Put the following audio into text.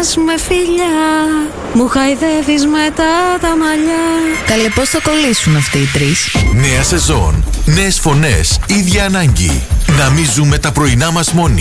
πας με φιλιά, μου χαϊδεύεις μετά τα μαλλιά. Καλέ, πώς θα κολλήσουν αυτοί οι τρεις? Νέα σεζόν, νέες φωνές, ίδια ανάγκη. Να μην ζούμε τα πρωινά μας μόνοι.